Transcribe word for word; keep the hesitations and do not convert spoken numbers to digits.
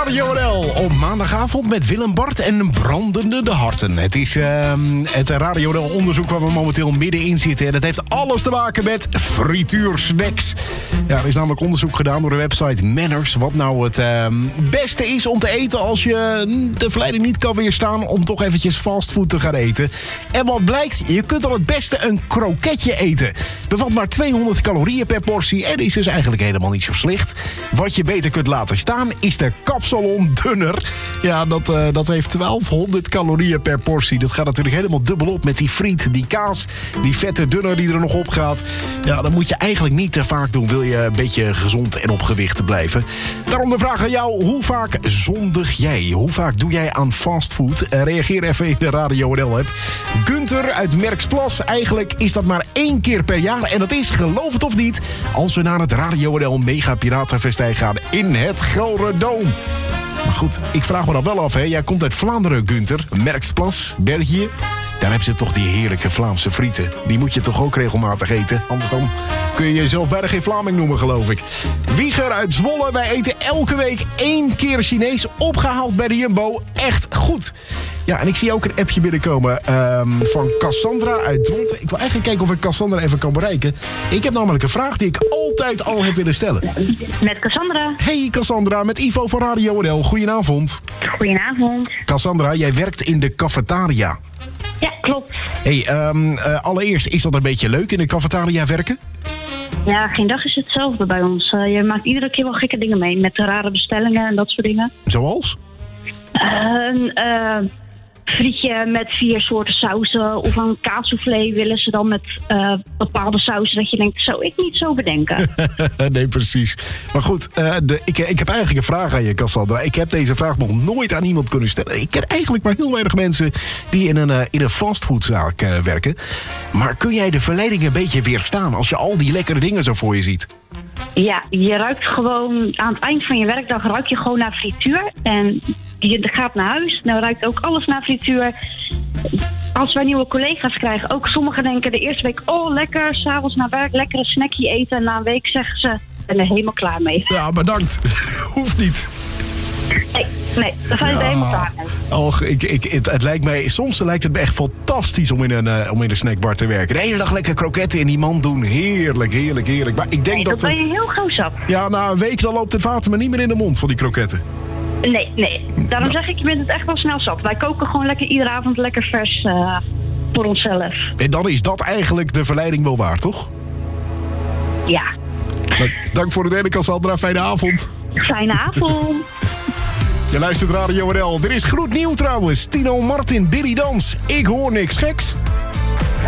Radio N L op maandagavond met Willem Bart en Brandende de Harten. Het is uh, het Radio N L onderzoek waar we momenteel middenin zitten. En dat heeft alles te maken met frituursnacks. Ja, er is namelijk onderzoek gedaan door de website Manners. Wat nou het uh, beste is om te eten als je de verleiding niet kan weerstaan om toch eventjes fastfood te gaan eten. En wat blijkt, je kunt al het beste een kroketje eten. Bevat maar tweehonderd calorieën per portie en is dus eigenlijk helemaal niet zo slecht. Wat je beter kunt laten staan is de Capsalon Dunner. Ja, dat, uh, dat heeft twaalfhonderd calorieën per portie. Dat gaat natuurlijk helemaal dubbel op met die friet, die kaas, die vette dunner die er nog op gaat. Ja, dat moet je eigenlijk niet te vaak doen, wil je een beetje gezond en op gewicht blijven. Daarom de vraag aan jou, hoe vaak zondig jij? Hoe vaak doe jij aan fastfood? Uh, reageer even in de Radio N L-app. Gunther uit Merksplas, eigenlijk is dat maar één keer per jaar. En dat is, geloof het of niet, als we naar het Radio N L Mega Piratenfestijn gaan in het Gelderdoom. Maar goed, ik vraag me dan wel af, hè. Jij komt uit Vlaanderen, Gunther. Merksplas, België. Daar hebben ze toch die heerlijke Vlaamse frieten. Die moet je toch ook regelmatig eten? Anders dan kun je jezelf bijna geen Vlaming noemen, geloof ik. Wieger uit Zwolle. Wij eten elke week één keer Chinees. Opgehaald bij de Jumbo. Echt goed. Ja, en ik zie ook een appje binnenkomen um, van Cassandra uit Dronten. Ik wil eigenlijk kijken of ik Cassandra even kan bereiken. Ik heb namelijk een vraag die ik altijd al heb willen stellen. Met Cassandra. Hey Cassandra, met Ivo van Radio N L. Goedenavond. Goedenavond. Cassandra, jij werkt in de cafetaria. Ja, klopt. Hey, um, uh, allereerst, is dat een beetje leuk in de cafetaria werken? Ja, geen dag is hetzelfde bij ons. Uh, je maakt iedere keer wel gekke dingen mee. Met rare bestellingen en dat soort dingen. Zoals? Een uh, frietje met vier soorten sauzen. Of een kaassoufflé willen ze dan met uh, bepaalde sauzen. Dat je denkt, zou ik niet zo bedenken. Nee, precies. Maar goed, uh, de, ik, ik heb eigenlijk een vraag aan je, Cassandra. Ik heb deze vraag nog nooit aan iemand kunnen stellen. Ik ken eigenlijk maar heel weinig mensen die in een, uh, in een fastfoodzaak uh, werken. Maar kun jij de verleiding een beetje weerstaan als je al die lekkere dingen zo voor je ziet? Ja, je ruikt gewoon aan het eind van je werkdag ruik je gewoon naar frituur. En je gaat naar huis, dan ruikt ook alles naar frituur. Als wij nieuwe collega's krijgen, ook sommigen denken de eerste week, oh lekker, s'avonds naar werk, lekkere snackje eten. En na een week zeggen ze, ik ben er helemaal klaar mee. Ja, bedankt. Hoeft niet. Nee, nee, daar zijn we ja. helemaal klaar mee. Och, ik, ik, het, het lijkt mij, soms lijkt het me echt fantastisch om in, een, uh, om in een snackbar te werken. De hele dag lekker kroketten in die mand doen. Heerlijk, heerlijk, heerlijk. Maar ik denk nee, dat, dat ben je heel gauw zat. Ja, na een week dan loopt het water me niet meer in de mond van die kroketten. Nee, nee. Daarom zeg ik, je bent het echt wel snel zat. Wij koken gewoon lekker iedere avond lekker vers uh, voor onszelf. En dan is dat eigenlijk de verleiding wel waard, toch? Ja. Dank, dank voor het delen, Cassandra. Fijne avond. Fijne avond. Je luistert Radio N L. Er is gloednieuw trouwens. Tino Martin, Billy Dans. Ik hoor niks geks.